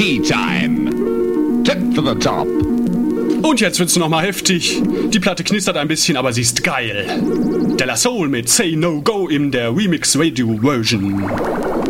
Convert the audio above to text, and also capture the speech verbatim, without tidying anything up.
Tea time. Tip to the top. Und jetzt wird's nochmal heftig. Die Platte knistert ein bisschen, aber sie ist geil. De La Soul mit Say No Go in der Remix Radio Version.